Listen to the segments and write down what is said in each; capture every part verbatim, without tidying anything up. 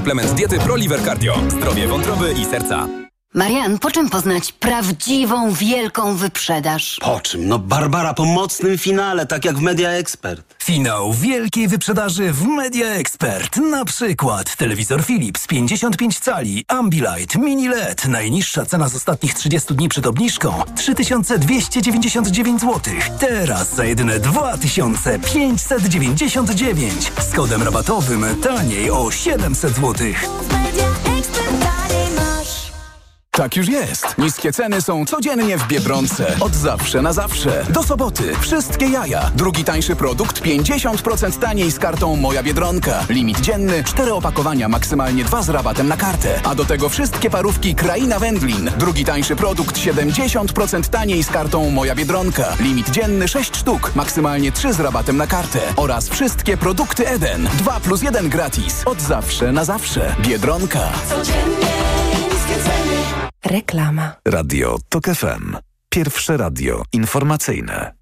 Suplement diety ProLiver Cardio. Zdrowie wątroby i serca. Marian, po czym poznać prawdziwą, wielką wyprzedaż? Po czym? No Barbara, po mocnym finale, tak jak w Media Expert. Finał wielkiej wyprzedaży w Media Expert. Na przykład telewizor Philips pięćdziesiąt pięć cali, Ambilight, Mini L E D. Najniższa cena z ostatnich trzydziestu dni przed obniżką trzy tysiące dwieście dziewięćdziesiąt dziewięć złotych. Teraz za jedyne dwa tysiące pięćset dziewięćdziesiąt dziewięć. Z kodem rabatowym taniej o siedemset złotych. Tak już jest. Niskie ceny są codziennie w Biedronce. Od zawsze na zawsze. Do soboty. Wszystkie jaja. Drugi tańszy produkt pięćdziesiąt procent taniej z kartą Moja Biedronka. Limit dzienny. Cztery opakowania, maksymalnie dwa z rabatem na kartę. A do tego wszystkie parówki Kraina Wędlin. Drugi tańszy produkt siedemdziesiąt procent taniej z kartą Moja Biedronka. Limit dzienny sześć sztuk, maksymalnie trzy z rabatem na kartę. Oraz wszystkie produkty Eden. dwa plus jeden gratis. Od zawsze na zawsze. Biedronka. Codziennie niskie ceny. Reklama. Radio TOK F M. Pierwsze radio informacyjne.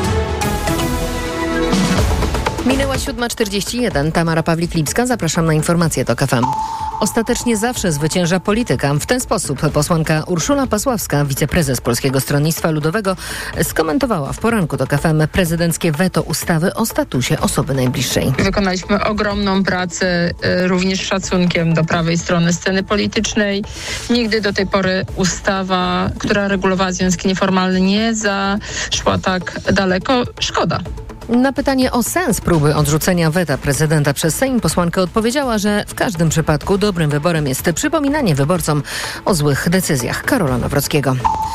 Minęła siódma czterdzieści jeden. Tamara Pawlik-Lipska. Zapraszam na informacje TOK F M. Ostatecznie zawsze zwycięża polityka. W ten sposób posłanka Urszula Pasławska, wiceprezes Polskiego Stronnictwa Ludowego, skomentowała w poranku TOK F M prezydenckie weto ustawy o statusie osoby najbliższej. Wykonaliśmy ogromną pracę, również szacunkiem do prawej strony sceny politycznej. Nigdy do tej pory ustawa, która regulowała związki nieformalne, nie zaszła tak daleko. Szkoda. Na pytanie o sens próby odrzucenia weta prezydenta przez Sejm posłanka odpowiedziała, że w każdym przypadku dobrym wyborem jest przypominanie wyborcom o złych decyzjach. Karola Nawrockiego.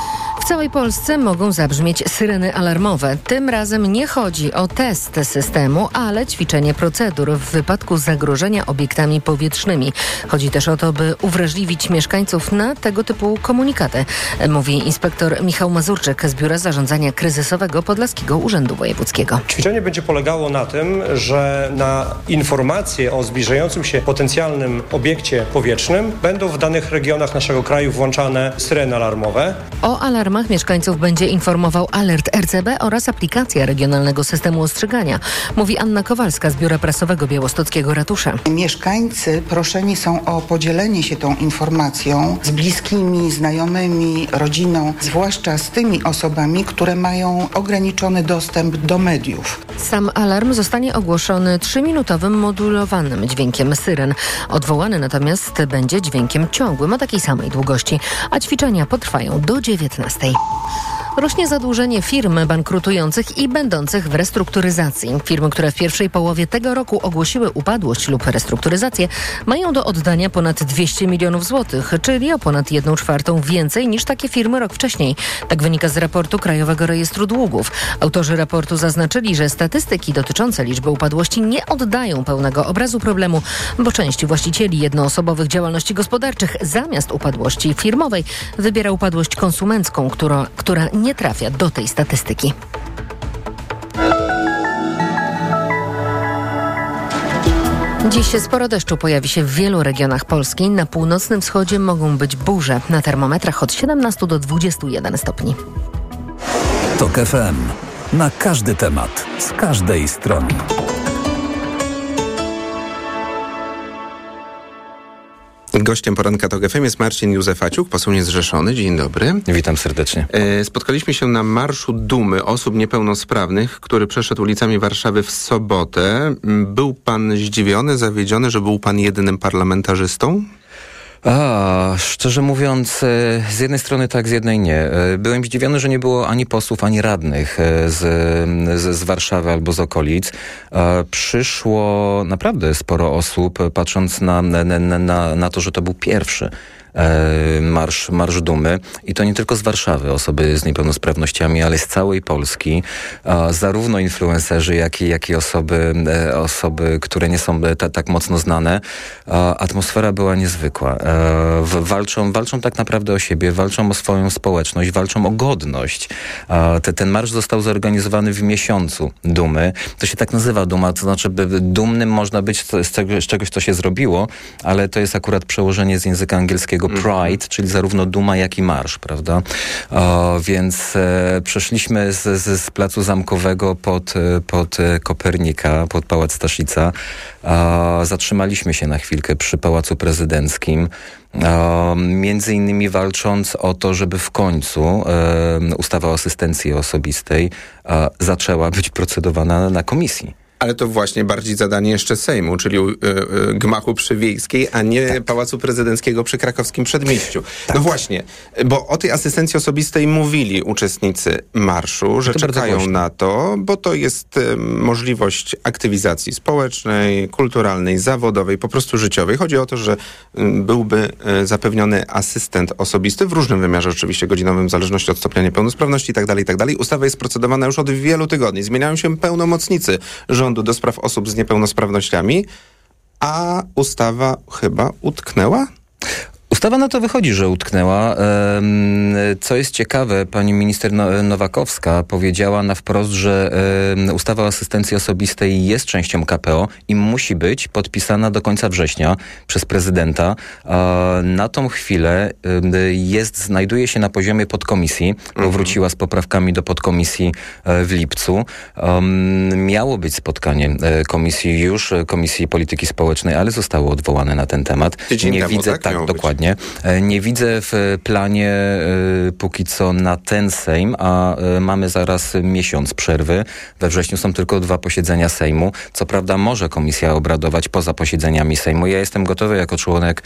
W całej Polsce mogą zabrzmieć syreny alarmowe. Tym razem nie chodzi o test systemu, ale ćwiczenie procedur w wypadku zagrożenia obiektami powietrznymi. Chodzi też o to, by uwrażliwić mieszkańców na tego typu komunikaty, mówi inspektor Michał Mazurczyk z Biura Zarządzania Kryzysowego Podlaskiego Urzędu Wojewódzkiego. Ćwiczenie będzie polegało na tym, że na informacje o zbliżającym się potencjalnym obiekcie powietrznym będą w danych regionach naszego kraju włączane syreny alarmowe. O alarmach mieszkańców będzie informował alert R C B oraz aplikacja Regionalnego Systemu Ostrzegania, mówi Anna Kowalska z Biura Prasowego Białostockiego Ratusza. Mieszkańcy proszeni są o podzielenie się tą informacją z bliskimi, znajomymi, rodziną, zwłaszcza z tymi osobami, które mają ograniczony dostęp do mediów. Sam alarm zostanie ogłoszony trzyminutowym modulowanym dźwiękiem syren. Odwołany natomiast będzie dźwiękiem ciągłym o takiej samej długości, a ćwiczenia potrwają do dziewiętnastej. Rośnie zadłużenie firm bankrutujących i będących w restrukturyzacji. Firmy, które w pierwszej połowie tego roku ogłosiły upadłość lub restrukturyzację, mają do oddania ponad dwieście milionów złotych, czyli o ponad jedną czwartą więcej niż takie firmy rok wcześniej. Tak wynika z raportu Krajowego Rejestru Długów. Autorzy raportu zaznaczyli, że statystyki dotyczące liczby upadłości nie oddają pełnego obrazu problemu, bo część właścicieli jednoosobowych działalności gospodarczych zamiast upadłości firmowej wybiera upadłość konsumencką, która, która nie trafia do tej statystyki. Dziś sporo deszczu pojawi się w wielu regionach Polski. Na północnym wschodzie mogą być burze. Na termometrach od siedemnastu do dwudziestu jeden stopni. TOK F M. Na każdy temat, z każdej strony. Gościem poranka TOK F M jest Marcin Józefaciuk, poseł niezrzeszony. Dzień dobry. Witam serdecznie. Spotkaliśmy się na Marszu Dumy Osób Niepełnosprawnych, który przeszedł ulicami Warszawy w sobotę. Był pan zdziwiony, zawiedziony, że był pan jedynym parlamentarzystą? A, szczerze mówiąc, z jednej strony tak, z jednej nie. Byłem zdziwiony, że nie było ani posłów, ani radnych z, z, z Warszawy albo z okolic. Przyszło naprawdę sporo osób, patrząc na, na, na, na to, że to był pierwszy Marsz, Marsz Dumy i to nie tylko z Warszawy, osoby z niepełnosprawnościami, ale z całej Polski, zarówno influencerzy, jak i, jak i osoby, osoby, które nie są ta, tak mocno znane. Atmosfera była niezwykła. Walczą, walczą tak naprawdę o siebie, walczą o swoją społeczność, walczą o godność. Ten marsz został zorganizowany w miesiącu Dumy. To się tak nazywa Duma, to znaczy dumnym można być z, tego, z czegoś, co się zrobiło, ale to jest akurat przełożenie z języka angielskiego angielskiego pride, mm. czyli zarówno duma, jak i marsz, prawda? O, więc e, przeszliśmy z, z, z Placu Zamkowego pod, pod Kopernika, pod Pałac Staszica. O, zatrzymaliśmy się na chwilkę przy Pałacu Prezydenckim. O, między innymi walcząc o to, żeby w końcu e, ustawa o asystencji osobistej e, zaczęła być procedowana na komisji. Ale to właśnie bardziej zadanie jeszcze Sejmu, czyli y, y, gmachu przy Wiejskiej, a nie tak. Pałacu Prezydenckiego przy Krakowskim Przedmieściu. Tak. No właśnie, bo o tej asystencji osobistej mówili uczestnicy marszu, że czekają na to, bo to jest y, możliwość aktywizacji społecznej, kulturalnej, zawodowej, po prostu życiowej. Chodzi o to, że y, byłby y, zapewniony asystent osobisty w różnym wymiarze, oczywiście godzinowym, w zależności od stopnia niepełnosprawności i tak dalej, i tak dalej. Ustawa jest procedowana już od wielu tygodni. Zmieniają się pełnomocnicy rządu do spraw osób z niepełnosprawnościami, a ustawa chyba utknęła? Ustawa na to wychodzi, że utknęła. Co jest ciekawe, pani minister Nowakowska powiedziała na wprost, że ustawa o asystencji osobistej jest częścią K P O i musi być podpisana do końca września przez prezydenta. Na tą chwilę jest, znajduje się na poziomie podkomisji, bo wróciła z poprawkami do podkomisji w lipcu. Miało być spotkanie komisji już, Komisji Polityki Społecznej, ale zostało odwołane na ten temat. Tydzień Nie temu, widzę, tak, tak dokładnie. Nie widzę w planie y, póki co na ten Sejm, a y, mamy zaraz miesiąc przerwy. We wrześniu są tylko dwa posiedzenia Sejmu. Co prawda może komisja obradować poza posiedzeniami Sejmu. Ja jestem gotowy jako członek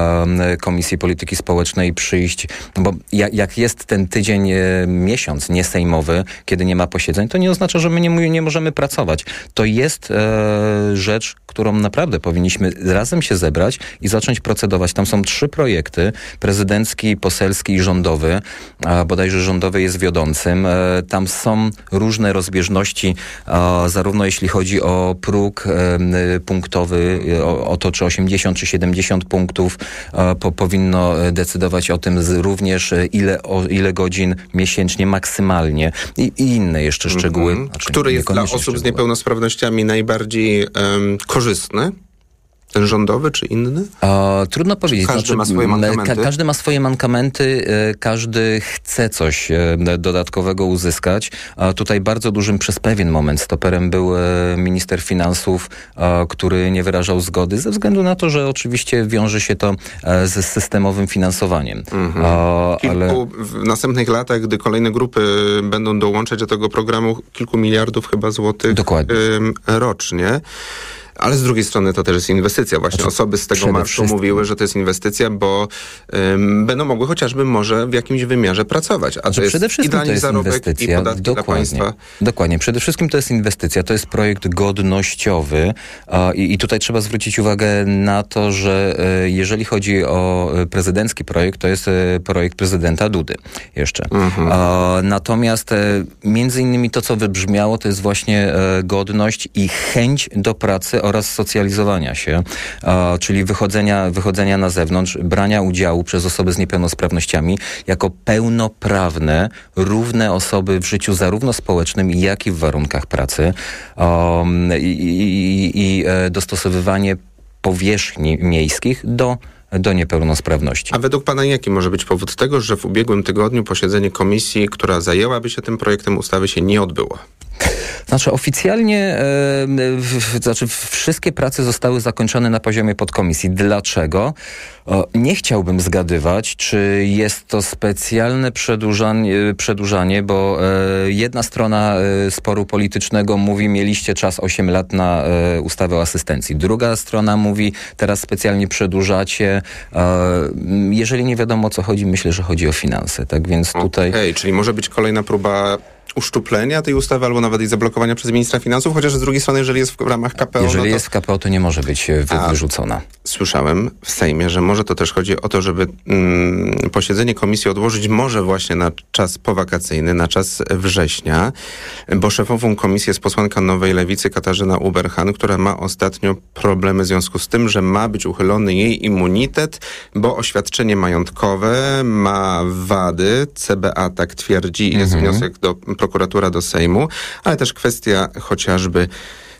y, Komisji Polityki Społecznej przyjść, bo ja, jak jest ten tydzień, y, miesiąc niesejmowy, kiedy nie ma posiedzeń, to nie oznacza, że my nie, nie możemy pracować. To jest y, rzecz, którą naprawdę powinniśmy razem się zebrać i zacząć procedować. Tam są trzy projekty, prezydencki, poselski i rządowy. A bodajże rządowy jest wiodącym. E, tam są różne rozbieżności, a, zarówno jeśli chodzi o próg e, punktowy, o, o to, czy osiemdziesiąt, czy siedemdziesiąt punktów e, po, powinno decydować o tym z, również ile, o, ile godzin miesięcznie maksymalnie i, i inne jeszcze szczegóły. Mm-hmm. Znaczy, Który jest dla osób szczegóły. z niepełnosprawnościami najbardziej um, korzystny? Ten rządowy czy inny? O, trudno powiedzieć. Każdy znaczy, ma swoje mankamenty? Ka- każdy ma swoje mankamenty, e, każdy chce coś e, dodatkowego uzyskać. A tutaj bardzo dużym przez pewien moment stoperem był e, minister finansów, e, który nie wyrażał zgody ze względu na to, że oczywiście wiąże się to e, z systemowym finansowaniem. Mhm. O, Kilku, ale... W następnych latach, gdy kolejne grupy będą dołączać do tego programu, kilku miliardów chyba złotych Dokładnie. E, rocznie. Ale z drugiej strony to też jest inwestycja. Właśnie znaczy, osoby z tego marszu wszystkim. mówiły, że to jest inwestycja, bo ym, będą mogły chociażby może w jakimś wymiarze pracować. A znaczy, to jest przede wszystkim i dla to nich jest zarobek inwestycja. i podatki Dokładnie. dla państwa. Dokładnie. Przede wszystkim to jest inwestycja. To jest projekt godnościowy a, i, i tutaj trzeba zwrócić uwagę na to, że e, jeżeli chodzi o prezydencki projekt, to jest e, projekt prezydenta Dudy jeszcze. Mhm. A, natomiast e, między innymi to, co wybrzmiało, to jest właśnie e, godność i chęć do pracy oraz socjalizowania się, a, czyli wychodzenia, wychodzenia na zewnątrz, brania udziału przez osoby z niepełnosprawnościami jako pełnoprawne, równe osoby w życiu zarówno społecznym, jak i w warunkach pracy um, i, i, i e, dostosowywanie powierzchni miejskich do do niepełnosprawności. A według pana jaki może być powód tego, że w ubiegłym tygodniu posiedzenie komisji, która zajęłaby się tym projektem ustawy, się nie odbyło? Znaczy oficjalnie, e, w, znaczy wszystkie prace zostały zakończone na poziomie podkomisji. Dlaczego? O, nie chciałbym zgadywać, czy jest to specjalne przedłużanie, przedłużanie bo e, jedna strona e, sporu politycznego mówi, mieliście czas osiem lat na e, ustawę o asystencji. Druga strona mówi, teraz specjalnie przedłużacie. E, jeżeli nie wiadomo o co chodzi, myślę, że chodzi o finanse. Tak więc tutaj... Okej, czyli może być kolejna próba uszczuplenia tej ustawy albo nawet jej zablokowania przez ministra finansów, chociaż z drugiej strony, jeżeli jest w ramach K P O... Jeżeli no to... jest w K P O, to nie może być wy, A, wyrzucona. Słyszałem w Sejmie, że może to też chodzi o to, żeby mm, posiedzenie komisji odłożyć może właśnie na czas powakacyjny, na czas września, bo szefową komisji jest posłanka Nowej Lewicy Katarzyna Uberhan, która ma ostatnio problemy w związku z tym, że ma być uchylony jej immunitet, bo oświadczenie majątkowe ma wady, C B A tak twierdzi, jest mhm. wniosek do prokuratura do Sejmu, ale też kwestia chociażby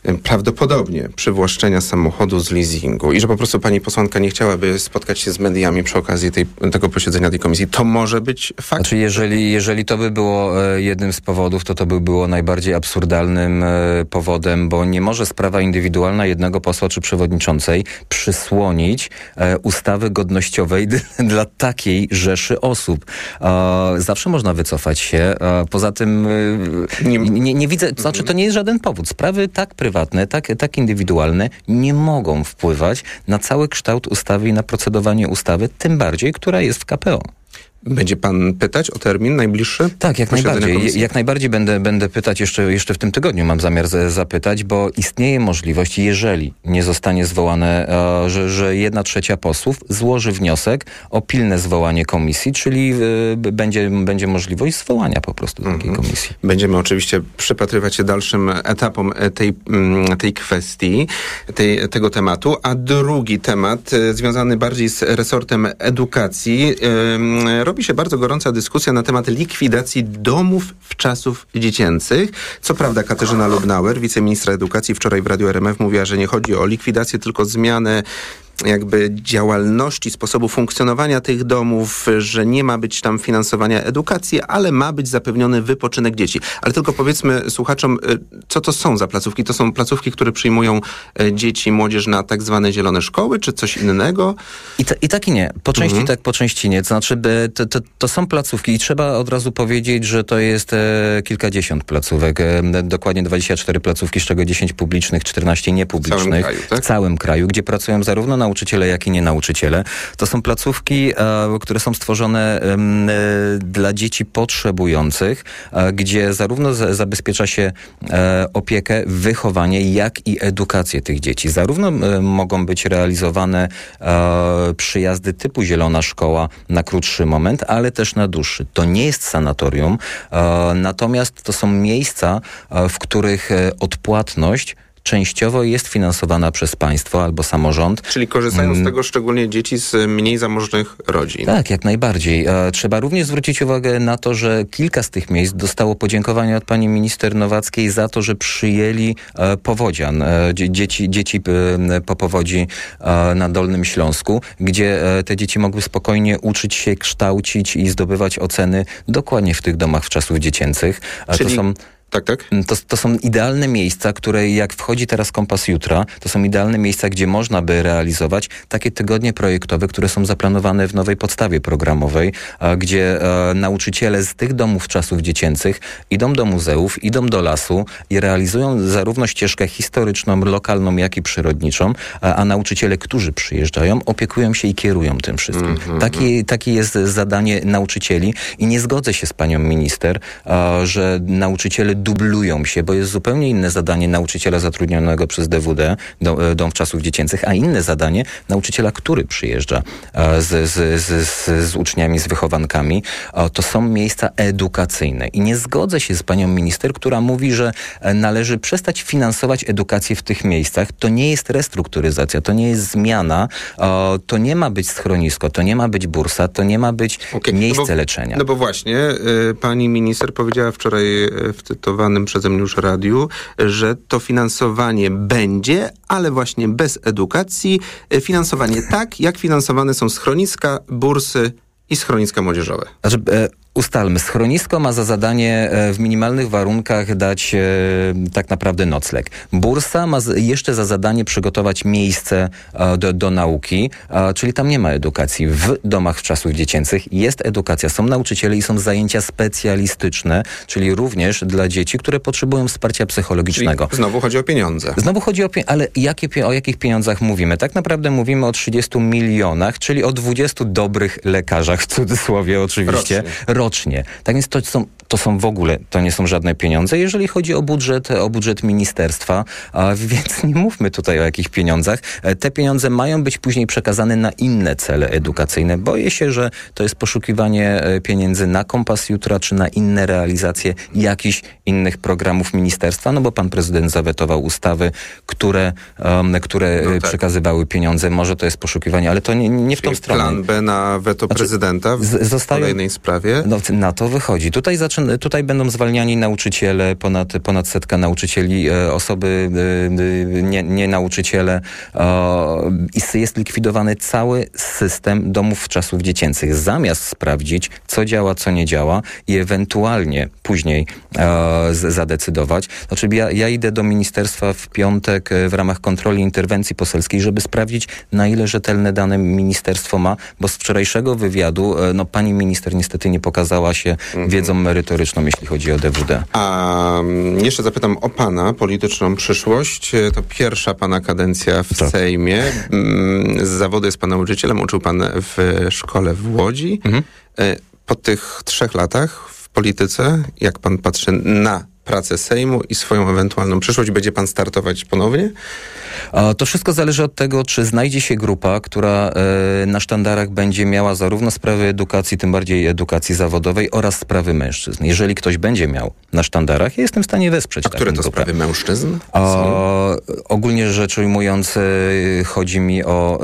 prawdopodobnie przywłaszczenia samochodu z leasingu i że po prostu pani posłanka nie chciałaby spotkać się z mediami przy okazji tej, tego posiedzenia tej komisji, to może być fakt? Znaczy, jeżeli, jeżeli to by było e, jednym z powodów, to to by było najbardziej absurdalnym e, powodem, bo nie może sprawa indywidualna jednego posła czy przewodniczącej przysłonić e, ustawy godnościowej d- dla takiej rzeszy osób. E, zawsze można wycofać się. E, poza tym e, nie, nie, nie widzę, to znaczy to nie jest żaden powód. Sprawy tak prywatne, tak, tak indywidualne nie mogą wpływać na cały kształt ustawy i na procedowanie ustawy, tym bardziej, która jest w K P O. Będzie pan pytać o termin najbliższy? Tak, jak najbardziej. Jak najbardziej będę, będę pytać jeszcze, jeszcze w tym tygodniu, mam zamiar z, zapytać, bo istnieje możliwość, jeżeli nie zostanie zwołane, e, że, że jedna trzecia posłów złoży wniosek o pilne zwołanie komisji, czyli e, będzie, będzie możliwość zwołania po prostu takiej mhm. komisji. Będziemy oczywiście przypatrywać się dalszym etapom tej, tej kwestii, tej, tego tematu, a drugi temat e, związany bardziej z resortem edukacji. E, robi się bardzo gorąca dyskusja na temat likwidacji domów wczasów dziecięcych. Co prawda Katarzyna Lubnauer, wiceministra edukacji, wczoraj w Radiu R M F mówiła, że nie chodzi o likwidację, tylko zmianę jakby działalności, sposobu funkcjonowania tych domów, że nie ma być tam finansowania edukacji, ale ma być zapewniony wypoczynek dzieci. Ale tylko powiedzmy słuchaczom, co to są za placówki? To są placówki, które przyjmują dzieci, młodzież na tak zwane zielone szkoły, czy coś innego? I, ta, i tak i nie. Po części mhm. tak, po części nie. To znaczy, to, to, to są placówki i trzeba od razu powiedzieć, że to jest e, kilkadziesiąt placówek. E, dokładnie dwadzieścia cztery placówki, z czego dziesięć publicznych, czternaście niepublicznych. W całym kraju, tak? W całym kraju, gdzie pracują zarówno nauczyciele, jak i nie nauczyciele. To są placówki, e, które są stworzone e, dla dzieci potrzebujących, e, gdzie zarówno z, zabezpiecza się e, opiekę, wychowanie, jak i edukację tych dzieci. Zarówno e, mogą być realizowane e, przyjazdy typu zielona szkoła na krótszy moment, ale też na dłuższy. To nie jest sanatorium, e, natomiast to są miejsca, e, w których e, odpłatność częściowo jest finansowana przez państwo albo samorząd. Czyli korzystają z tego szczególnie dzieci z mniej zamożnych rodzin. Tak, jak najbardziej. E, trzeba również zwrócić uwagę na to, że kilka z tych miejsc dostało podziękowania od pani minister Nowackiej za to, że przyjęli e, powodzian, e, dzieci, dzieci e, po powodzi e, na Dolnym Śląsku, gdzie e, te dzieci mogły spokojnie uczyć się, kształcić i zdobywać oceny dokładnie w tych domach wczasów dziecięcych. E, Czyli... To są Tak, tak. To, to są idealne miejsca, które jak wchodzi teraz Kompas Jutra, to są idealne miejsca, gdzie można by realizować takie tygodnie projektowe, które są zaplanowane w nowej podstawie programowej, a, gdzie a, nauczyciele z tych domów czasów dziecięcych idą do muzeów, idą do lasu i realizują zarówno ścieżkę historyczną, lokalną, jak i przyrodniczą, a, a nauczyciele, którzy przyjeżdżają, opiekują się i kierują tym wszystkim. Mm-hmm. Taki, takie jest zadanie nauczycieli i nie zgodzę się z panią minister, a, że nauczyciele dublują się, bo jest zupełnie inne zadanie nauczyciela zatrudnionego przez D W D, do, Dom Wczasów Dziecięcych, a inne zadanie nauczyciela, który przyjeżdża z, z, z, z, z uczniami, z wychowankami. To są miejsca edukacyjne. I nie zgodzę się z panią minister, która mówi, że należy przestać finansować edukację w tych miejscach. To nie jest restrukturyzacja, to nie jest zmiana, to nie ma być schronisko, to nie ma być bursa, to nie ma być okay. miejsce no bo, leczenia. No bo właśnie, y, pani minister powiedziała wczoraj w cytowanym przeze mnie już radiu, że to finansowanie będzie, ale właśnie bez edukacji. Finansowanie tak, jak finansowane są schroniska, bursy i schroniska młodzieżowe. Znaczy, e- Ustalmy, schronisko ma za zadanie w minimalnych warunkach dać e, tak naprawdę nocleg. Bursa ma z, jeszcze za zadanie przygotować miejsce e, do, do nauki, e, czyli tam nie ma edukacji. W domach wczasów dziecięcych jest edukacja, są nauczyciele i są zajęcia specjalistyczne, czyli również dla dzieci, które potrzebują wsparcia psychologicznego. Czyli znowu chodzi o pieniądze. Znowu chodzi o pieniądze, ale jakie, o jakich pieniądzach mówimy? Tak naprawdę mówimy o trzydziestu milionach, czyli o dwudziestu dobrych lekarzach, w cudzysłowie oczywiście. Rocznie. Rocznie. Tak więc to są, to są w ogóle, to nie są żadne pieniądze, jeżeli chodzi o budżet, o budżet ministerstwa, a więc nie mówmy tutaj o jakich pieniądzach. Te pieniądze mają być później przekazane na inne cele edukacyjne. Boję się, że to jest poszukiwanie pieniędzy na Kompas Jutra, czy na inne realizacje jakichś innych programów ministerstwa, no bo pan prezydent zawetował ustawy, które, um, które no tak. przekazywały pieniądze. Może to jest poszukiwanie, ale to nie, nie w tą stronę. Plan B na weto znaczy, prezydenta w z, zostają, kolejnej sprawie? No, na to wychodzi. Tutaj zaczyna znaczy tutaj będą zwalniani nauczyciele, ponad, ponad setka nauczycieli, osoby nie, nie nauczyciele. Jest likwidowany cały system domów czasów dziecięcych. Zamiast sprawdzić, co działa, co nie działa i ewentualnie później zadecydować. Znaczy ja, ja idę do ministerstwa w piątek w ramach kontroli interwencji poselskiej, żeby sprawdzić, na ile rzetelne dane ministerstwo ma, bo z wczorajszego wywiadu no, pani minister niestety nie pokazała się mhm. wiedzą merytoryczną, jeśli chodzi o D W D. A jeszcze zapytam o pana polityczną przyszłość. To pierwsza pana kadencja w tak. Sejmie. Z zawodu jest pan nauczycielem, uczył pan w szkole w Łodzi. Mhm. Po tych trzech latach w polityce, jak pan patrzy na pracę Sejmu i swoją ewentualną przyszłość, będzie pan startować ponownie? To wszystko zależy od tego, czy znajdzie się grupa, która na sztandarach będzie miała zarówno sprawy edukacji, tym bardziej edukacji zawodowej oraz sprawy mężczyzn. Jeżeli ktoś będzie miał na sztandarach, ja jestem w stanie wesprzeć. A które to grupę. Sprawy mężczyzn? O, ogólnie rzecz ujmując, chodzi mi o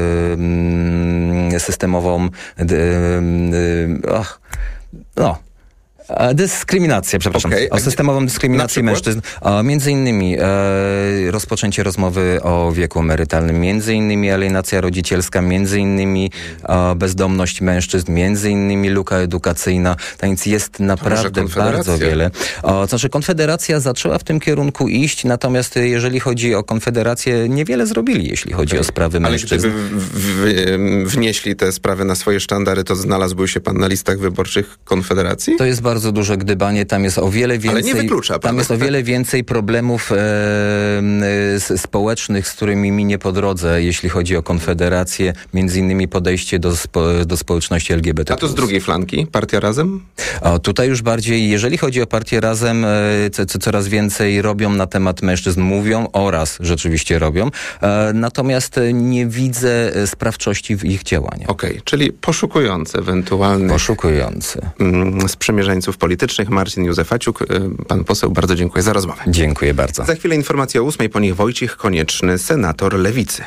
y, systemową y, y, ach, no dyskryminację, przepraszam. Okay. O systemową dyskryminację mężczyzn. A między innymi e, rozpoczęcie rozmowy o wieku emerytalnym, między innymi alienacja rodzicielska, między innymi e, bezdomność mężczyzn, między innymi luka edukacyjna. Tak więc jest naprawdę bardzo wiele. O, to znaczy Konfederacja zaczęła w tym kierunku iść, natomiast jeżeli chodzi o Konfederację, niewiele zrobili, jeśli chodzi okay. o sprawy mężczyzn. Ale gdyby w, w, wnieśli te sprawy na swoje sztandary, to znalazłby się pan na listach wyborczych Konfederacji? To jest bardzo duże gdybanie, tam jest o wiele więcej. Ale nie wyklucza, tam jest o wiele więcej problemów e, e, społecznych, z którymi minie po drodze, jeśli chodzi o Konfederację, między innymi podejście do, spo, do społeczności L G B T. A to z drugiej flanki? Partia Razem? O, tutaj już bardziej, jeżeli chodzi o partię Razem, e, co, co coraz więcej robią na temat mężczyzn, mówią oraz rzeczywiście robią, e, natomiast nie widzę sprawczości w ich działaniach. Okej, okay, czyli poszukujący ewentualnych poszukujący mm, sprzymierzeńców politycznych. Marcin Józefaciuk, pan poseł, bardzo dziękuję za rozmowę. Dziękuję bardzo. Za chwilę informacja o ósmej, po nich Wojciech Konieczny, senator Lewicy.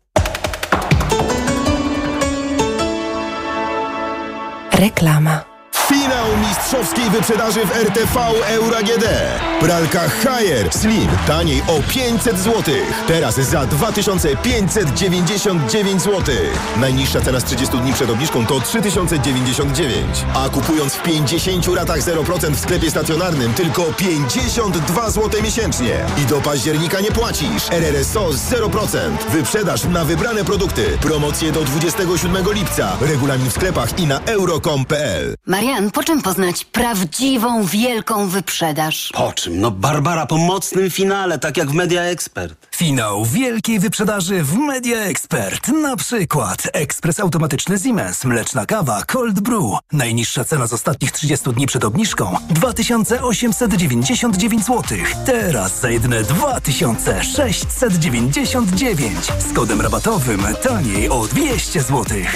Reklama. Finał mistrzowskiej wyprzedaży w R T V Euro A G D. Pralka Haier Slim taniej o pięćset złotych. Teraz za dwa tysiące pięćset dziewięćdziesiąt dziewięć złotych. Najniższa cena z trzydziestu dni przed obniżką to trzy tysiące dziewięćdziesiąt dziewięć. A kupując w pięćdziesięciu ratach zero procent w sklepie stacjonarnym tylko pięćdziesiąt dwa złote miesięcznie. I do października nie płacisz. R R S O zero procent. Wyprzedaż na wybrane produkty. Promocje do dwudziestego siódmego lipca. Regulamin w sklepach i na euro kropka com kropka p l. Marian, po czym poznać prawdziwą, wielką wyprzedaż? Po czym? No Barbara, po mocnym finale, tak jak w Media Expert. Finał wielkiej wyprzedaży w Media Expert. Na przykład ekspres automatyczny Siemens, mleczna kawa Cold Brew. Najniższa cena z ostatnich trzydziestu dni przed obniżką dwa tysiące osiemset dziewięćdziesiąt dziewięć złotych. Teraz za jedyne dwa tysiące sześćset dziewięćdziesiąt dziewięć. Z kodem rabatowym taniej o dwieście złotych.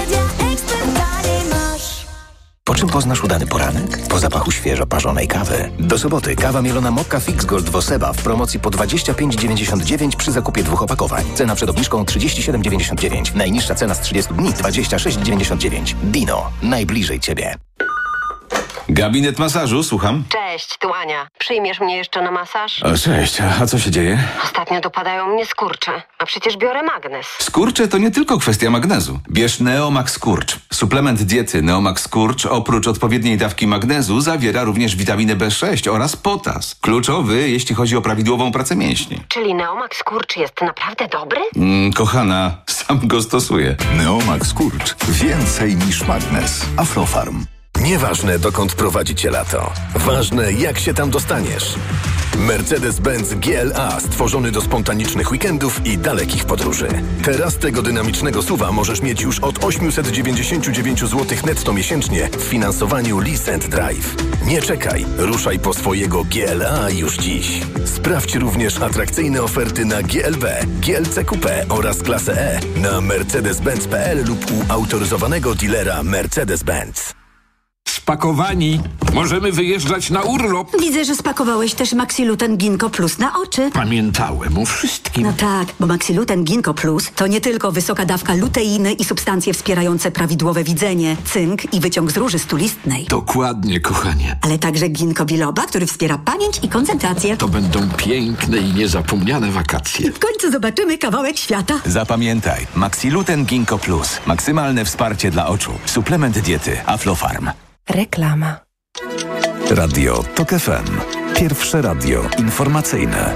Po czym poznasz udany poranek? Po zapachu świeżo parzonej kawy. Do soboty kawa mielona Mokka Fix Gold Woseba w promocji po dwadzieścia pięć dziewięćdziesiąt dziewięć przy zakupie dwóch opakowań. Cena przed obniżką trzydzieści siedem dziewięćdziesiąt dziewięć. Najniższa cena z trzydziestu dni dwadzieścia sześć dziewięćdziesiąt dziewięć. Dino. Najbliżej Ciebie. Gabinet masażu, słucham. Cześć, tu Ania. Przyjmiesz mnie jeszcze na masaż? O, cześć, a co się dzieje? Ostatnio dopadają mnie skurcze, a przecież biorę magnez. Skurcze to nie tylko kwestia magnezu. Bierz Neomax Skurcz. Suplement diety Neomax Skurcz oprócz odpowiedniej dawki magnezu zawiera również witaminę B sześć oraz potas. Kluczowy, jeśli chodzi o prawidłową pracę mięśni. Czyli Neomax Skurcz jest naprawdę dobry? Mm, kochana, sam go stosuję. Neomax Skurcz. Więcej niż magnez. Aflofarm. Nieważne, dokąd prowadzi Cię lato. Ważne, jak się tam dostaniesz. Mercedes-Benz G L A stworzony do spontanicznych weekendów i dalekich podróży. Teraz tego dynamicznego suwa możesz mieć już od osiemset dziewięćdziesiąt dziewięć złotych netto miesięcznie w finansowaniu Lease and Drive. Nie czekaj, ruszaj po swojego G L A już dziś. Sprawdź również atrakcyjne oferty na G L B, G L C Coupe oraz klasę E na mercedes benz kropka p l lub u autoryzowanego dealera Mercedes-Benz. spakowani. Możemy wyjeżdżać na urlop. Widzę, że spakowałeś też Maxiluten Ginkgo Plus na oczy. Pamiętałem o wszystkim. No tak, bo Maxiluten Ginkgo Plus to nie tylko wysoka dawka luteiny i substancje wspierające prawidłowe widzenie, cynk i wyciąg z róży stulistnej. Dokładnie, kochanie. Ale także ginkgo biloba, który wspiera pamięć i koncentrację. To będą piękne i niezapomniane wakacje. W końcu zobaczymy kawałek świata. Zapamiętaj, Maxiluten Ginkgo Plus. Maksymalne wsparcie dla oczu. Suplement diety Aflofarm. Reklama. Radio TOK F M. Pierwsze radio informacyjne.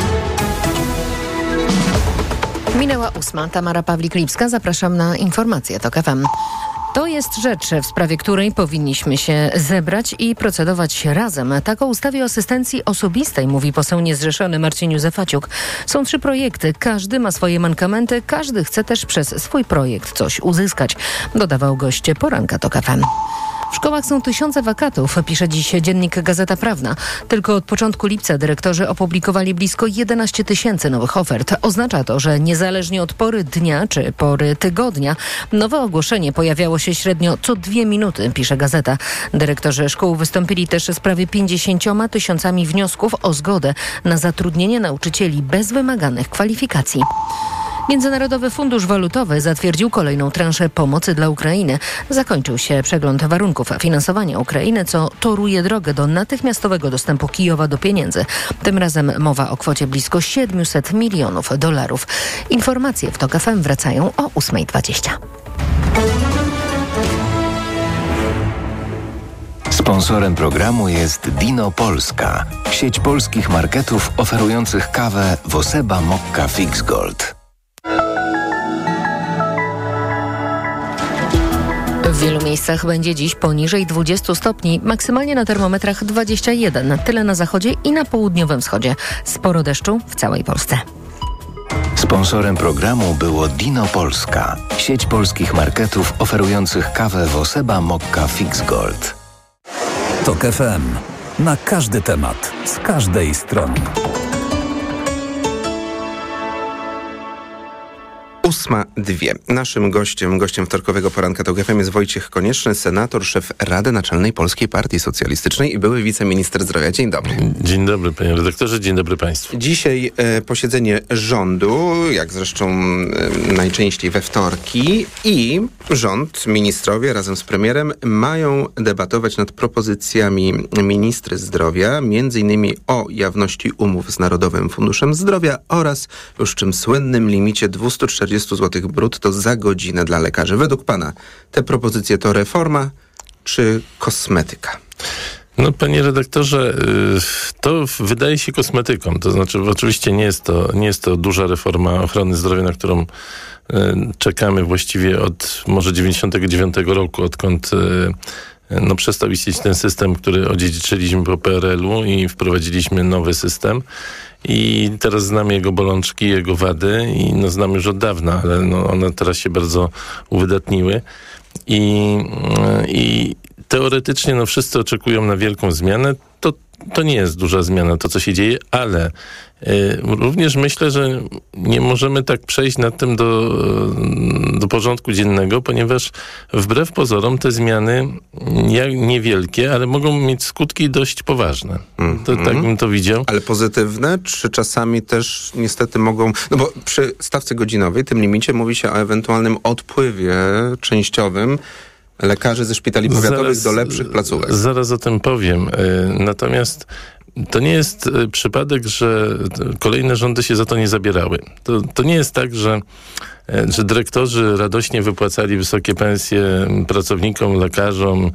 Minęła ósma. Tamara Pawlik-Lipska. Zapraszam na informacje TOK F M. To jest rzecz, w sprawie której powinniśmy się zebrać i procedować razem. Tak o ustawie o asystencji osobistej mówi poseł niezrzeszony Marcin Józefaciuk. Są trzy projekty, każdy ma swoje mankamenty, każdy chce też przez swój projekt coś uzyskać, dodawał gość poranka TOK F M. W szkołach są tysiące wakatów, pisze dziś dziennik Gazeta Prawna. Tylko od początku lipca dyrektorzy opublikowali blisko jedenaście tysięcy nowych ofert. Oznacza to, że niezależnie od pory dnia czy pory tygodnia, nowe ogłoszenie pojawiało się średnio co dwie minuty, pisze Gazeta. Dyrektorzy szkół wystąpili też z prawie pięćdziesięcioma tysiącami wniosków o zgodę na zatrudnienie nauczycieli bez wymaganych kwalifikacji. Międzynarodowy Fundusz Walutowy zatwierdził kolejną transzę pomocy dla Ukrainy. Zakończył się przegląd warunków finansowania Ukrainy, co toruje drogę do natychmiastowego dostępu Kijowa do pieniędzy. Tym razem mowa o kwocie blisko siedemset milionów dolarów. Informacje w TOK F M wracają o ósma dwadzieścia. Sponsorem programu jest Dino Polska, sieć polskich marketów oferujących kawę Woseba Mokka Fix Gold. W wielu miejscach będzie dziś poniżej dwudziestu stopni, maksymalnie na termometrach dwadzieścia jeden. Tyle na zachodzie i na południowym wschodzie. Sporo deszczu w całej Polsce. Sponsorem programu było Dino Polska, sieć polskich marketów oferujących kawę Woseba Mokka Fix Gold. TOK F M. Na każdy temat, z każdej strony. Ósma dwie. Naszym gościem, gościem wtorkowego poranka TOK F M jest Wojciech Konieczny, senator, szef Rady Naczelnej Polskiej Partii Socjalistycznej i były wiceminister zdrowia. Dzień dobry. Dzień dobry, panie redaktorze, dzień dobry państwu. Dzisiaj e, posiedzenie rządu, jak zresztą e, najczęściej we wtorki, i rząd, ministrowie razem z premierem mają debatować nad propozycjami ministry zdrowia, między innymi o jawności umów z Narodowym Funduszem Zdrowia oraz już czym słynnym limicie dwieście czterdzieści złotych brutto za godzinę dla lekarzy. Według pana te propozycje to reforma czy kosmetyka? No, panie redaktorze, to wydaje się kosmetyką. To znaczy, oczywiście nie jest to, nie jest to duża reforma ochrony zdrowia, na którą czekamy właściwie od może dziewięćdziesiątego dziewiątego roku, odkąd no, przestał istnieć ten system, który odziedziczyliśmy po P R L u i wprowadziliśmy nowy system. I teraz znamy jego bolączki, jego wady i no, znamy już od dawna, ale no, one teraz się bardzo uwydatniły. I, i teoretycznie no, wszyscy oczekują na wielką zmianę. To, to nie jest duża zmiana, to co się dzieje, ale y, również myślę, że nie możemy tak przejść nad tym do, do porządku dziennego, ponieważ wbrew pozorom te zmiany niewielkie, ale mogą mieć skutki dość poważne. Mm, to, mm. Tak bym to widział. Ale pozytywne, czy czasami też niestety mogą... No bo przy stawce godzinowej, tym limicie, mówi się o ewentualnym odpływie częściowym lekarzy ze szpitali powiatowych zaraz, do lepszych placówek. Zaraz o tym powiem. Natomiast to nie jest przypadek, że kolejne rządy się za to nie zabierały. To, to nie jest tak, że, że dyrektorzy radośnie wypłacali wysokie pensje pracownikom, lekarzom.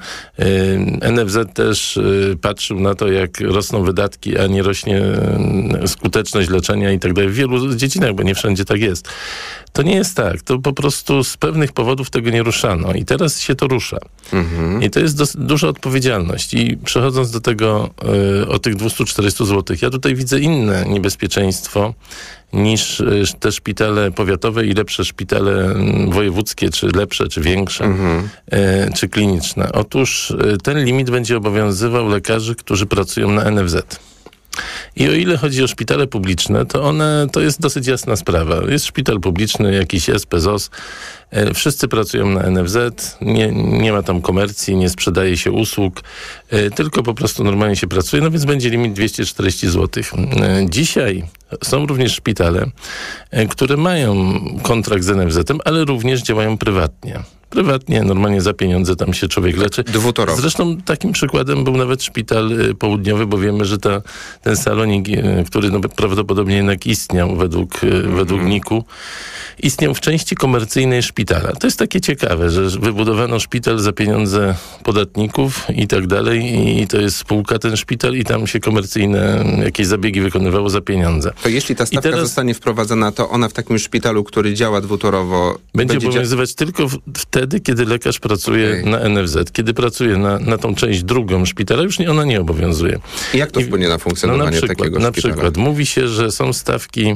N F Z też patrzył na to, jak rosną wydatki, a nie rośnie skuteczność leczenia i tak dalej. W wielu dziedzinach, bo nie wszędzie tak jest. To nie jest tak. To po prostu z pewnych powodów tego nie ruszano. I teraz się to rusza. Mhm. I to jest dos- duża odpowiedzialność. I przechodząc do tego, y, o tych dwieście czterdzieści złotych, ja tutaj widzę inne niebezpieczeństwo niż y, te szpitale powiatowe i lepsze szpitale wojewódzkie, czy lepsze, czy większe, mhm. y, czy kliniczne. Otóż y, ten limit będzie obowiązywał lekarzy, którzy pracują na N F Z. I o ile chodzi o szpitale publiczne, to one, to jest dosyć jasna sprawa. Jest szpital publiczny, jakiś S P Z O S, e, wszyscy pracują na N F Z, nie, nie ma tam komercji, nie sprzedaje się usług, e, tylko po prostu normalnie się pracuje, no więc będzie limit dwieście czterdzieści złotych. E, dzisiaj są również szpitale, e, które mają kontrakt z N F Z-em, ale również działają prywatnie. Prywatnie, normalnie za pieniądze tam się człowiek leczy. Dwutorowo. Zresztą takim przykładem był nawet szpital y, południowy, bo wiemy, że ta, ten salonik, y, który no, prawdopodobnie jednak istniał według, y, mm-hmm. według N I K-u, istniał w części komercyjnej szpitala. To jest takie ciekawe, że wybudowano szpital za pieniądze podatników i tak dalej i to jest spółka ten szpital i tam się komercyjne jakieś zabiegi wykonywało za pieniądze. To jeśli ta stawka teraz zostanie wprowadzona, to ona w takim szpitalu, który działa dwutorowo... Będzie, będzie obowiązywać dzia- tylko w, wtedy, kiedy lekarz pracuje okay. na N F Z. Kiedy pracuje na, na tą część drugą szpitala, już nie, ona nie obowiązuje. I jak to I, wpłynie na funkcjonowanie no na przykład, takiego na szpitala? przykład mówi się, że są stawki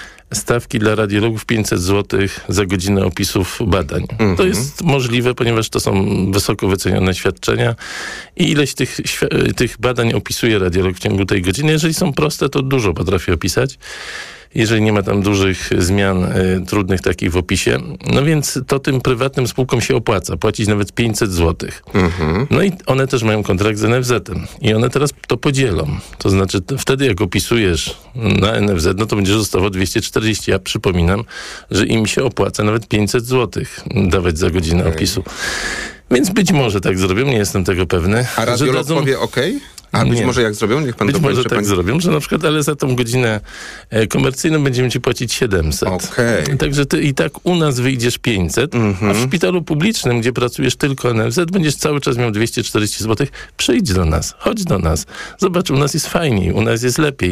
Stawki dla radiologów pięćset złotych za godzinę opisów badań. Mm-hmm. To jest możliwe, ponieważ to są wysoko wycenione świadczenia i ileś tych, świ- tych badań opisuje radiolog w ciągu tej godziny. Jeżeli są proste, to dużo potrafi opisać. Jeżeli nie ma tam dużych zmian y, trudnych takich w opisie. No więc to tym prywatnym spółkom się opłaca. Płacić nawet pięćset złotych. Mm-hmm. No i one też mają kontrakt z N F Z-em. I one teraz to podzielą. To znaczy t- wtedy jak opisujesz na N F Z, no to będziesz dostawał dwieście czterdzieści. Ja przypominam, że im się opłaca nawet pięćset złotych dawać za godzinę okay. opisu. Więc być może tak zrobią, nie jestem tego pewny. A radiolog dadzą... powie okej? Okay? A być nie. może jak zrobią? Niech pan Być dopowie, może tak pan... zrobią, że na przykład, ale za tą godzinę e, komercyjną będziemy ci płacić siedemset. Okay. Także ty i tak u nas wyjdziesz pięćset, mm-hmm. a w szpitalu publicznym, gdzie pracujesz tylko N F Z, będziesz cały czas miał dwieście czterdzieści złotych. Przyjdź do nas, chodź do nas. Zobacz, u nas jest fajniej, u nas jest lepiej.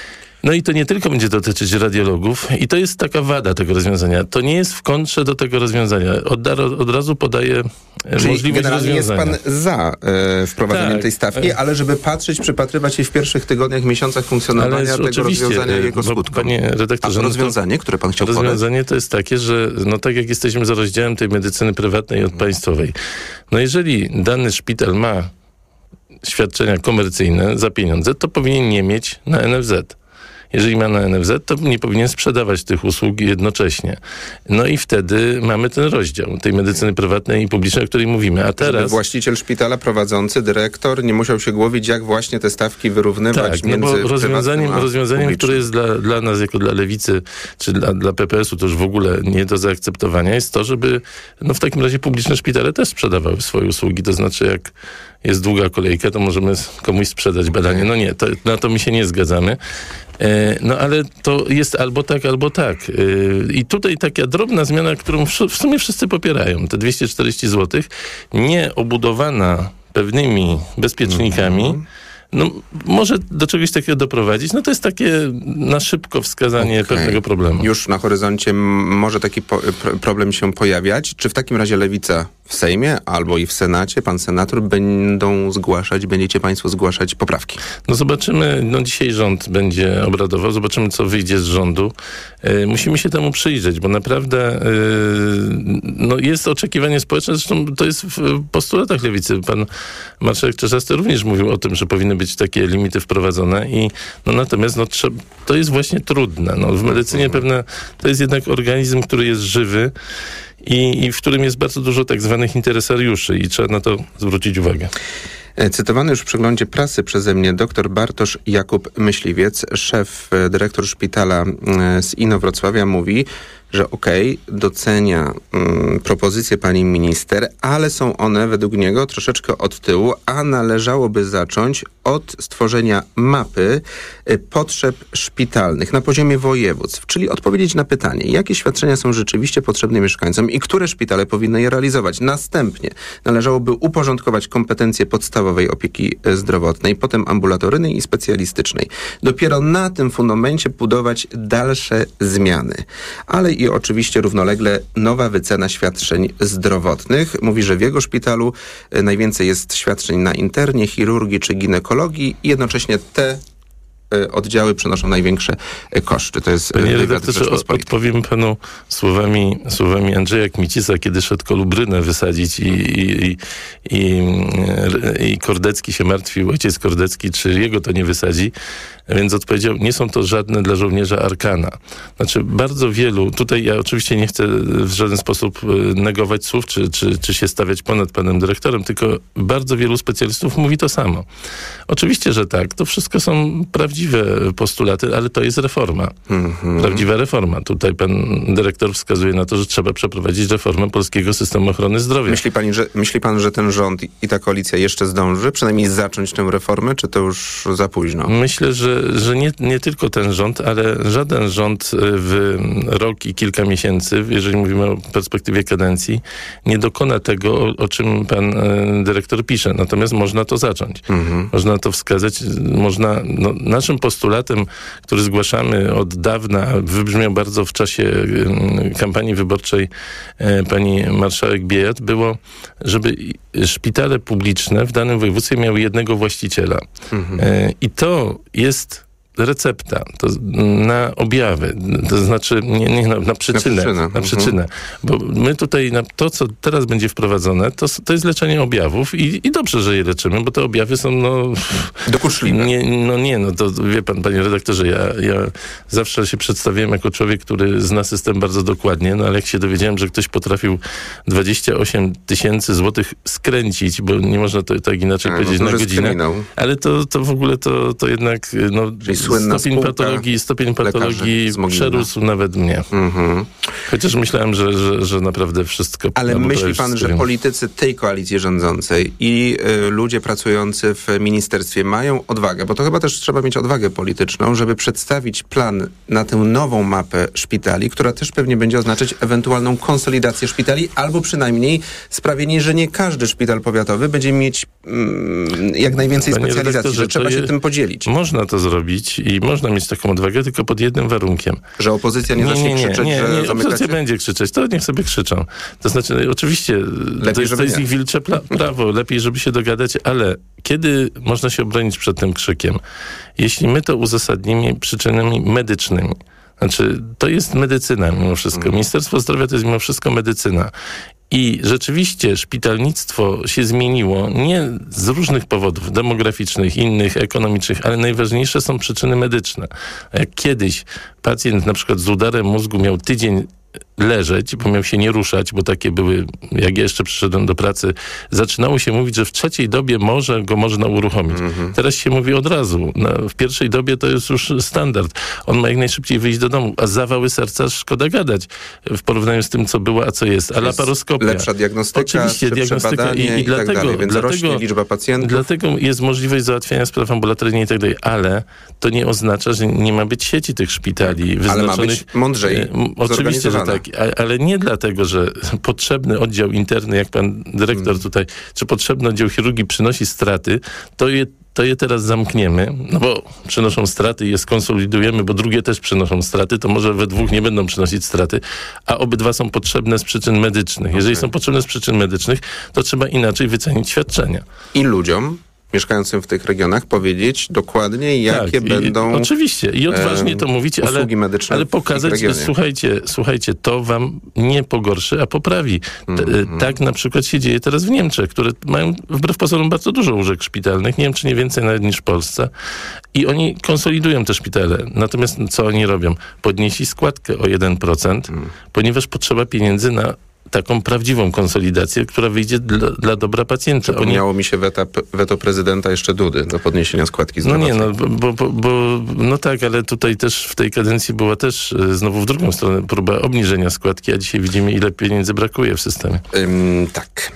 No i to nie tylko będzie dotyczyć radiologów i to jest taka wada tego rozwiązania. To nie jest w kontrze do tego rozwiązania. Od, od razu podaję Czyli możliwość generalnie rozwiązania. jest pan za e, wprowadzeniem tak. tej stawki, ale żeby patrzeć, przypatrywać się w pierwszych tygodniach, miesiącach funkcjonowania tego rozwiązania i jego skutkom. Panie redaktorze, A to rozwiązanie, no to, które pan chciał Rozwiązanie podać? to jest takie, że no tak jak jesteśmy za rozdziałem tej medycyny prywatnej od państwowej. No jeżeli dany szpital ma świadczenia komercyjne za pieniądze, to powinien nie mieć na N F Z. Jeżeli ma na N F Z, to nie powinien sprzedawać tych usług jednocześnie. No i wtedy mamy ten rozdział tej medycyny prywatnej i publicznej, o której mówimy. A teraz... Żeby właściciel szpitala, prowadzący, dyrektor nie musiał się głowić, jak właśnie te stawki wyrównywać tak, między no bo rozwiązaniem, rozwiązaniem publicznym. które jest dla, dla nas, jako dla Lewicy, czy dla, dla P P S u, to już w ogóle nie do zaakceptowania, jest to, żeby no w takim razie publiczne szpitale też sprzedawały swoje usługi. To znaczy, jak jest długa kolejka, to możemy komuś sprzedać badanie. No nie, to, na to my się nie zgadzamy. No ale to jest albo tak, albo tak. I tutaj taka drobna zmiana, którą w sumie wszyscy popierają. Te dwieście czterdzieści złotych, nie obudowana pewnymi bezpiecznikami, mm-hmm. no może do czegoś takiego doprowadzić. No to jest takie na szybko wskazanie okay. pewnego problemu. Już na horyzoncie m- może taki po- pr- problem się pojawiać. Czy w takim razie Lewica w Sejmie albo i w Senacie, pan senator, będą zgłaszać, będziecie państwo zgłaszać poprawki? No zobaczymy, no dzisiaj rząd będzie obradował, zobaczymy, co wyjdzie z rządu. Yy, musimy się temu przyjrzeć, bo naprawdę yy, no jest oczekiwanie społeczne, zresztą to jest w postulatach Lewicy. Pan marszałek Czarzasty również mówił o tym, że powinny być takie limity wprowadzone i no natomiast no, trzeba, to jest właśnie trudne. No, w medycynie pewne, to jest jednak organizm, który jest żywy, I, i w którym jest bardzo dużo tak zwanych interesariuszy i trzeba na to zwrócić uwagę. Cytowany już w przeglądzie prasy przeze mnie dr Bartosz Jakub Myśliwiec, szef, dyrektor szpitala z Inowrocławia, mówi, że okej, okay, docenia mm, propozycje pani minister, ale są one według niego troszeczkę od tyłu, a należałoby zacząć od stworzenia mapy y, potrzeb szpitalnych na poziomie województw, czyli odpowiedzieć na pytanie, jakie świadczenia są rzeczywiście potrzebne mieszkańcom i które szpitale powinny je realizować. Następnie należałoby uporządkować kompetencje podstawowej opieki zdrowotnej, potem ambulatoryjnej i specjalistycznej. Dopiero na tym fundamencie budować dalsze zmiany. Ale i oczywiście równolegle nowa wycena świadczeń zdrowotnych. Mówi, że w jego szpitalu najwięcej jest świadczeń na internie, chirurgii czy ginekologii i jednocześnie te y, oddziały przynoszą największe y, koszty. To jest Panie wywiad redaktorze, odpowiem panu słowami, słowami Andrzeja Kmicica, kiedy szedł Kolubrynę wysadzić i, i, i, i, i Kordecki się martwił, ojciec Kordecki, czy jego to nie wysadzi. Więc odpowiedział, nie są to żadne dla żołnierza arkana. Znaczy bardzo wielu, tutaj ja oczywiście nie chcę w żaden sposób negować słów, czy, czy, czy się stawiać ponad panem dyrektorem, tylko bardzo wielu specjalistów mówi to samo. Oczywiście, że tak, to wszystko są prawdziwe postulaty, ale to jest reforma. Mm-hmm. Prawdziwa reforma. Tutaj pan dyrektor wskazuje na to, że trzeba przeprowadzić reformę polskiego systemu ochrony zdrowia. Myśli pani, że, myśli pan, że ten rząd i ta koalicja jeszcze zdąży przynajmniej zacząć tę reformę, czy to już za późno? Myślę, że że nie, nie tylko ten rząd, ale żaden rząd w rok i kilka miesięcy, jeżeli mówimy o perspektywie kadencji, nie dokona tego, o, o czym pan e, dyrektor pisze. Natomiast można to zacząć. Mhm. Można to wskazać. Można, no, naszym postulatem, który zgłaszamy od dawna, wybrzmiał bardzo w czasie e, kampanii wyborczej e, pani marszałek Biejat, było, żeby szpitale publiczne w danym województwie miały jednego właściciela. Mhm. E, I to jest recepta to na objawy, to znaczy nie, nie na, na przyczynę, na przyczynę, na przyczynę. Bo my tutaj na to, co teraz będzie wprowadzone, to, to jest leczenie objawów i, i dobrze, że je leczymy, bo te objawy są no... dokuczliwe. Nie, no nie, no to wie pan, panie redaktorze, ja, ja zawsze się przedstawiałem jako człowiek, który zna system bardzo dokładnie, no ale jak się dowiedziałem, że ktoś potrafił dwadzieścia osiem tysięcy złotych skręcić, bo nie można to tak inaczej A, powiedzieć no na godzinę, kryminał. Ale to, to w ogóle to, to jednak no, stopień patologii, stopień patologii przerósł nawet mnie. Mm-hmm. Chociaż myślałem, że, że, że naprawdę wszystko... Ale myśli pan, że politycy tej koalicji rządzącej i y, ludzie pracujący w ministerstwie mają odwagę, bo to chyba też trzeba mieć odwagę polityczną, żeby przedstawić plan na tę nową mapę szpitali, która też pewnie będzie oznaczać ewentualną konsolidację szpitali, albo przynajmniej sprawienie, że nie każdy szpital powiatowy będzie mieć mm, jak najwięcej Panie specjalizacji, że trzeba się je, tym podzielić. Można to zrobić i można mieć taką odwagę, tylko pod jednym warunkiem. Że opozycja nie, nie zacznie nie, nie, krzyczeć, nie, że nie, zamykacie... opozycja będzie krzyczeć, to niech sobie krzyczą. To znaczy, oczywiście, lepiej, to jest, to jest ich wilcze pla- prawo, lepiej, żeby się dogadać, ale kiedy można się obronić przed tym krzykiem? Jeśli my to uzasadnimy przyczynami medycznymi, znaczy, to jest medycyna mimo wszystko. Mm. Ministerstwo Zdrowia to jest mimo wszystko medycyna. I rzeczywiście szpitalnictwo się zmieniło nie z różnych powodów demograficznych, innych, ekonomicznych, ale najważniejsze są przyczyny medyczne. Jak kiedyś pacjent na przykład z udarem mózgu miał tydzień leżeć, bo miał się nie ruszać, bo takie były, jak ja jeszcze przyszedłem do pracy, zaczynało się mówić, że w trzeciej dobie może go można uruchomić. Mm-hmm. Teraz się mówi od razu. Na, w pierwszej dobie to jest już standard. On ma jak najszybciej wyjść do domu, a zawały serca szkoda gadać w porównaniu z tym, co było, a co jest. A laparoskopia. Lepsza diagnostyka, oczywiście diagnostyka i, i, i dlatego, tak dalej, więc dlatego, rośnie liczba pacjentów. Dlatego jest możliwość załatwiania spraw ambulatoryjnych i tak dalej, ale to nie oznacza, że nie ma być sieci tych szpitali wyznaczonych. Ale ma być mądrzej e, Oczywiście, że tak, ale nie dlatego, że potrzebny oddział interny, jak pan dyrektor hmm. tutaj, czy potrzebny oddział chirurgii przynosi straty, to je, to je teraz zamkniemy, no bo przynoszą straty i je skonsolidujemy, bo drugie też przynoszą straty, to może we dwóch nie będą przynosić straty, a obydwa są potrzebne z przyczyn medycznych. Jeżeli okay. są potrzebne z przyczyn medycznych, to trzeba inaczej wycenić świadczenia. I ludziom mieszkającym w tych regionach powiedzieć dokładnie, jakie tak, będą i, oczywiście. I odważnie e, to mówić, ale, ale pokazać, słuchajcie, słuchajcie, to wam nie pogorszy, a poprawi. Mm-hmm. Tak na przykład się dzieje teraz w Niemczech, które mają wbrew pozorom bardzo dużo łóżek szpitalnych, nie wiem, czy nie więcej nawet niż w Polsce. I oni konsolidują te szpitale. Natomiast co oni robią? Podnieśli składkę o jeden procent, mm. ponieważ potrzeba pieniędzy na taką prawdziwą konsolidację, która wyjdzie dla, dla dobra pacjenta. Przypomniało Oni... mi się weta, weto prezydenta jeszcze Dudy do podniesienia składki zdrowotnej. No nie, no, bo, bo, bo, no tak, ale tutaj też w tej kadencji była też znowu w drugą stronę próba obniżenia składki, a dzisiaj widzimy, ile pieniędzy brakuje w systemie. Ym, tak.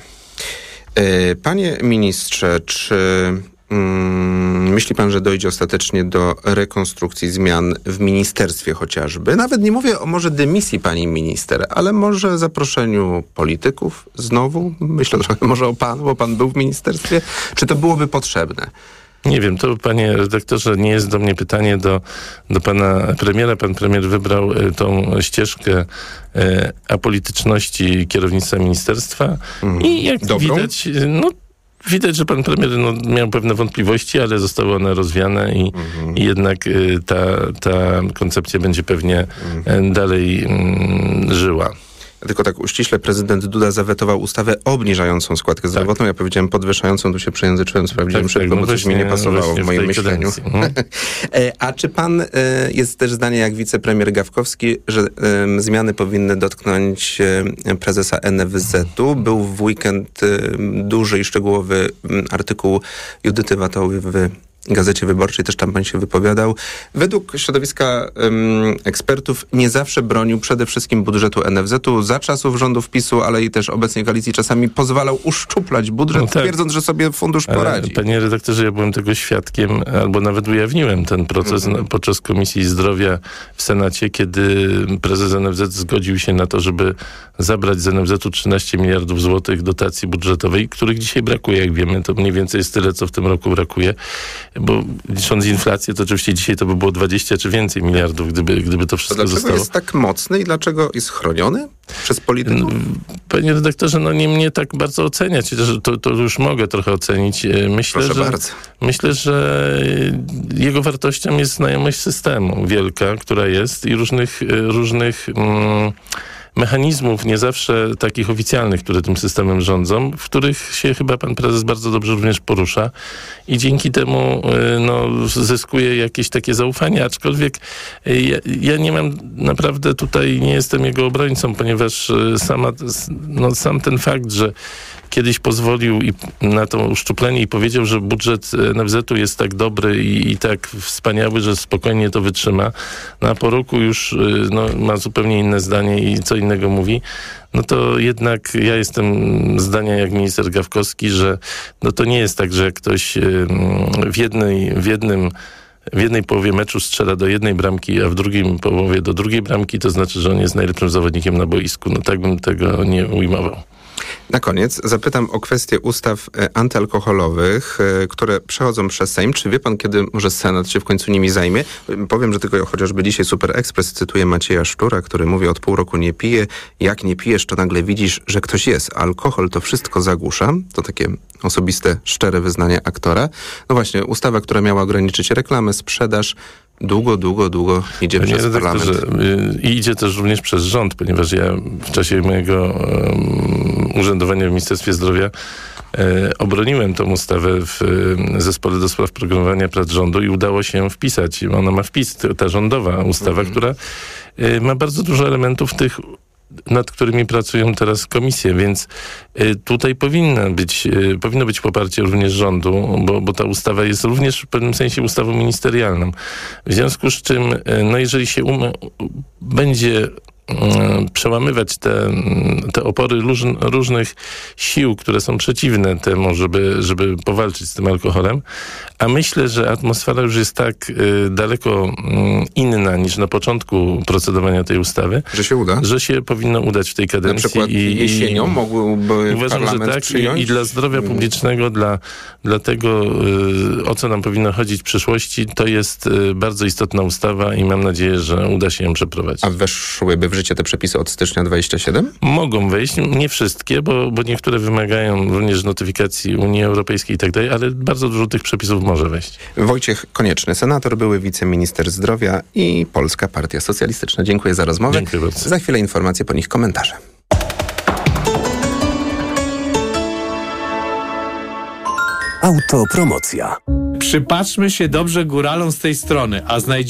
Yy, panie ministrze, czy Hmm, myśli pan, że dojdzie ostatecznie do rekonstrukcji zmian w ministerstwie chociażby? Nawet nie mówię o może dymisji pani minister, ale może zaproszeniu polityków znowu? Myślę trochę może o panu, bo pan był w ministerstwie. Czy to byłoby potrzebne? Nie wiem, to panie redaktorze nie jest do mnie pytanie do, do pana premiera. Pan premier wybrał y, tą ścieżkę y, apolityczności kierownictwa ministerstwa mm. i jak Dobrą? widać, no widać, że pan premier no, miał pewne wątpliwości, ale zostały one rozwiane i, mhm. i jednak y, ta, ta koncepcja będzie pewnie mhm. dalej y, żyła. Tylko tak uściśle, prezydent Duda zawetował ustawę obniżającą składkę zdrowotną. Tak. Ja powiedziałem podwyższającą, tu się przejęzyczyłem, sprawdziłem tak, szybko, tak, no bo coś mi nie pasowało w moim myśleniu. Hmm? A czy pan, jest też zdanie jak wicepremier Gawkowski, że um, zmiany powinny dotknąć um, prezesa N F Z-u? Był w weekend um, duży i szczegółowy um, artykuł Judyty Watoły w Gazecie Wyborczej, też tam pan się wypowiadał. Według środowiska um, ekspertów nie zawsze bronił przede wszystkim budżetu N F Z-u. Za czasów rządów PiSu, ale i też obecnej koalicji czasami pozwalał uszczuplać budżet, no tak. twierdząc, że sobie fundusz poradzi. Ale, panie redaktorze, ja byłem tego świadkiem, albo nawet ujawniłem ten proces mm-hmm. podczas Komisji Zdrowia w Senacie, kiedy prezes N F Z zgodził się na to, żeby zabrać z N F Z-u trzynaście miliardów złotych dotacji budżetowej, których dzisiaj brakuje, jak wiemy. To mniej więcej jest tyle, co w tym roku brakuje. Bo licząc inflację, to oczywiście dzisiaj to by było dwadzieścia czy więcej miliardów, gdyby, gdyby to wszystko to dlaczego zostało. Dlaczego jest tak mocny i dlaczego jest chroniony przez polityków? Panie redaktorze, no nie mnie tak bardzo oceniać, to, to już mogę trochę ocenić. Myślę, Proszę że, bardzo. Myślę, że jego wartością jest znajomość systemu wielka, która jest i różnych, różnych mm, mechanizmów, nie zawsze takich oficjalnych, które tym systemem rządzą, w których się chyba pan prezes bardzo dobrze również porusza i dzięki temu no, zyskuje jakieś takie zaufanie, aczkolwiek ja, ja nie mam, naprawdę tutaj nie jestem jego obrońcą, ponieważ sama, no, sam ten fakt, że kiedyś pozwolił i na to uszczuplenie i powiedział, że budżet N F Z-u jest tak dobry i, i tak wspaniały, że spokojnie to wytrzyma. No, a po roku już no, ma zupełnie inne zdanie i co innego mówi. No to jednak ja jestem zdania jak minister Gawkowski, że no to nie jest tak, że jak ktoś w jednej, w jednym w jednej połowie meczu strzela do jednej bramki, a w drugiej połowie do drugiej bramki, to znaczy, że on jest najlepszym zawodnikiem na boisku. No tak bym tego nie ujmował. Na koniec zapytam o kwestię ustaw antyalkoholowych, które przechodzą przez Sejm. Czy wie pan, kiedy może Senat się w końcu nimi zajmie? Powiem, że tylko chociażby dzisiaj Super Express cytuje Macieja Sztura, który mówi: od pół roku nie pije. Jak nie pijesz, to nagle widzisz, że ktoś jest. Alkohol to wszystko zagłusza. To takie osobiste, szczere wyznanie aktora. No właśnie, ustawa, która miała ograniczyć reklamę, sprzedaż, długo, długo, długo idzie Panie przez parlament. I idzie też również przez rząd, ponieważ ja w czasie mojego um, urzędowania w Ministerstwie Zdrowia e, obroniłem tą ustawę w e, Zespole do Spraw Programowania Prac Rządu i udało się wpisać. Ona ma wpis, ta rządowa ustawa, mm-hmm. która e, ma bardzo dużo elementów tych, nad którymi pracują teraz komisje, więc y, tutaj powinna być, y, powinno być poparcie również rządu, bo, bo ta ustawa jest również w pewnym sensie ustawą ministerialną. W związku z czym, y, no jeżeli się um, będzie przełamywać te, te opory róż, różnych sił, które są przeciwne temu, żeby, żeby powalczyć z tym alkoholem, a myślę, że atmosfera już jest tak y, daleko y, inna niż na początku procedowania tej ustawy, że się uda, że się powinno udać w tej kadencji. Na przykład i, jesienią mógłby uważam, parlament że tak przyjąć? I, i dla zdrowia publicznego, dla, dla tego, y, o co nam powinno chodzić w przyszłości, to jest y, bardzo istotna ustawa i mam nadzieję, że uda się ją przeprowadzić. A weszłyby w życie te przepisy od stycznia dwudziestego siódmego? Mogą wejść, nie wszystkie, bo, bo niektóre wymagają również notyfikacji Unii Europejskiej i tak dalej, ale bardzo dużo tych przepisów może wejść. Wojciech Konieczny, senator, były wiceminister zdrowia i Polska Partia Socjalistyczna. Dziękuję za rozmowę. Dziękuję bardzo. Za chwilę informacje, po nich komentarze. Autopromocja. Przypatrzmy się dobrze góralom z tej strony, a znajdziemy